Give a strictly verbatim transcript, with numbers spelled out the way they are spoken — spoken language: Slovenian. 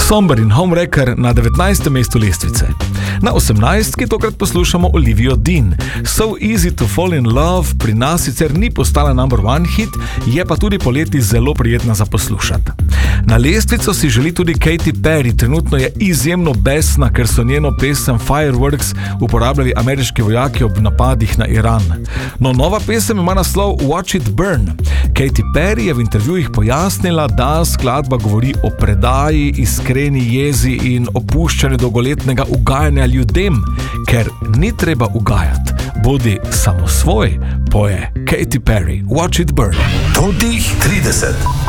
Somber in Homewrecker na devetnajstem mestu lestvice. Na osemnajstki tokrat poslušamo Olivio Dean. So Easy to Fall in Love pri nas sicer ni postala number one hit, je pa tudi poleti zelo prijetna za poslušati. Na lestvico si želi tudi Katy Perry, trenutno je izjemno besna, ker so njeno pesem Fireworks uporabljali ameriški vojaki ob napadih na Iran. No, nova pesem ima naslov Watch It Burn. Katy Perry je v intervjujih pojasnila, da skladba govori o predaji, iskreni jezi in opuščanju dolgoletnega ugajanja ljudem, ker ni treba ugajati. Bodi samo svoj, poje Katy Perry. Watch It Burn. Top trideset.